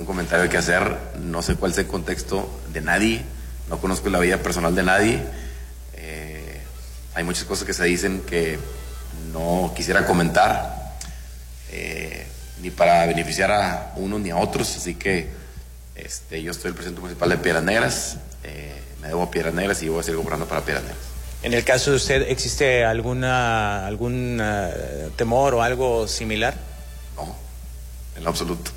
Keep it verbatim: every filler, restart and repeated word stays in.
comentario que hacer. No sé cuál es el contexto de nadie, no conozco la vida personal de nadie. Eh, hay muchas cosas que se dicen que no quisiera comentar, eh, ni para beneficiar a unos ni a otros, así que este, yo soy el presidente municipal de Piedras Negras, eh, me debo a Piedras Negras y voy a seguir gobernando para Piedras Negras. En el caso de usted, ¿existe alguna algún uh, temor o algo similar? No, en lo absoluto.